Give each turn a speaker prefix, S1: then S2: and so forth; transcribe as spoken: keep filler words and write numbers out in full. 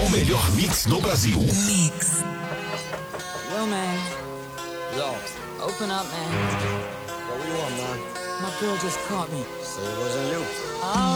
S1: O melhor mix do Brasil.
S2: Mix.
S3: Yo, man.
S4: Yo.
S3: Open up, man.
S4: What do you want, man?
S3: My girl just caught me.
S4: Say it wasn't you.
S3: Oh.